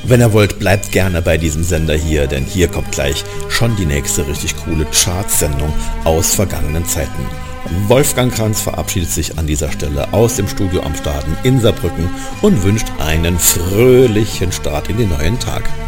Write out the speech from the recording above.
Wenn ihr wollt, bleibt gerne bei diesem Sender hier, denn hier kommt gleich schon die nächste richtig coole Chartsendung aus vergangenen Zeiten. Wolfgang Kranz verabschiedet sich an dieser Stelle aus dem Studio am Staden in Saarbrücken und wünscht einen fröhlichen Start in den neuen Tag.